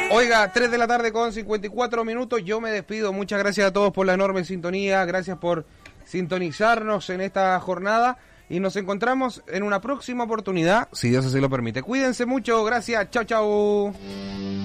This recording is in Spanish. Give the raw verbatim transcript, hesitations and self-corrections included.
Oiga, tres de la tarde con cincuenta y cuatro minutos, yo me despido. Muchas gracias a todos por la enorme sintonía, gracias por sintonizarnos en esta jornada y nos encontramos en una próxima oportunidad, si Dios así lo permite. Cuídense mucho, gracias, chao, chao.